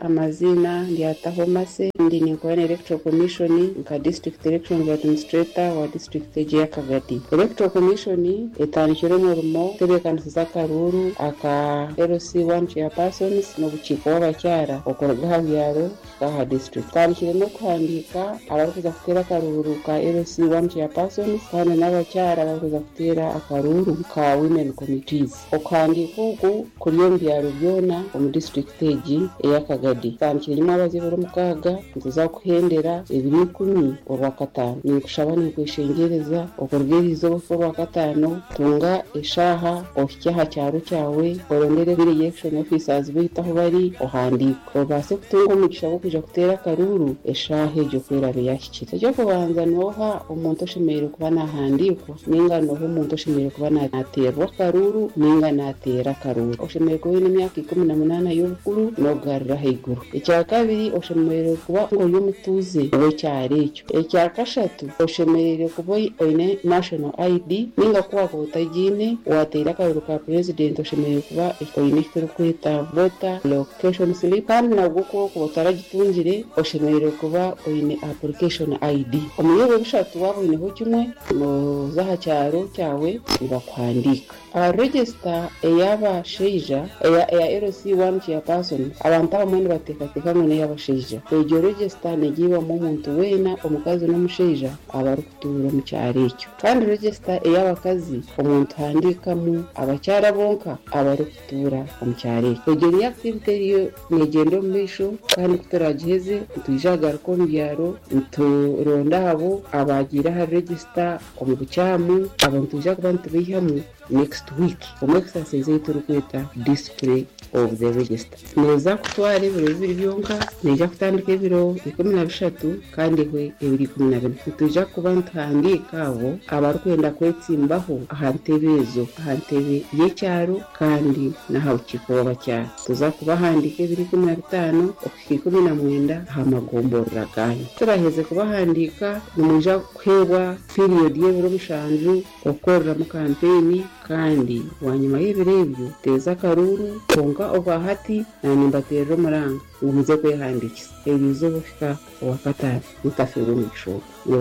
amazina ndiyataho mase ndi nikora electoral commission nka district election administrator wa district ya Kagadi. Electoral commission etandikire umurimo tebekanisa Karuru aka LC1 chairpersons no buciko w'abacyara okorwa habyaro ka district. Tandikire no kwandika abakuza kutera Karuru ka LC1 chairpersons kana n'abacyara bakuza kutera akaruru ka women committees. Okandika uko kuriyo mbyaro byona mu district ya Kagadi. Tandikire nyuma abazibura mukaga nziza kuhendera 2010 obakatano ni kushabana kwishengereza okorwirizo bufo bakatano tunga eshaha okyaha cyaro cyawe orondere biri election officers bitaho bari ohandiko base kutunga umugisha wo kuja kutera Karuru eshahe jo kwera biyashikira cyo kubanza noha umuntu oshimere kuba nahandikwa ninga noho umuntu oshimere kuba naterwa Karuru ninga natera Karuru oshimere kuba n'imyaka 18 y'ubukuru no garra haiguru. Icya kabiri oshimere kuba ngo y'umutuze we cyarecyo. Icya kashatu oshimere kuba oine national ID ninga kuba ko utagine watera Karuru ka president oshimere kuba oine kiro kwita voter location slip kandi nabwo ko utaragitungire oshimere kuba oine application ID. Omuyebo bishatu wabone ho kimwe no zaha cyaro cyawe nibakwandika register eyaba sheija ya LC1 chairperson abantu abamwe batekateka ngone yabasheija ejo register negiba mu muntu wena omukazi n'omusheija abarukutura mu cyarecyo kandi register eyabakazi omuntu handikamu abacyara bonka abarukutura mu cyarecyo ejo ni activity yo negendo mbisho kandi kutaragiheze tujagar ko mbyaro turonda abo abagira ha register omubucyamu abantu jakubantu bihamu next week exercise y'iturukweta display of the register neza kutware biro byonka neja kutandika ibiro 13 kandi hwe 2014 tuja kuba ntandika abo abarukwenda kwetsimbaho ahantebezo ahantebe yecyaro kandi naho kikoba cya tuza kuba handika 2015 okikumi hamagomborra ganye turaheze kuba handika numuja kwebwa period y'ibiro bishanju okorra mu campaign kandi wanyuma y'ibirevyo teza Karuru konga obahati na nimbatero muranga umuze kwehandikisa ebizo bufika wakatari mutafiro misho.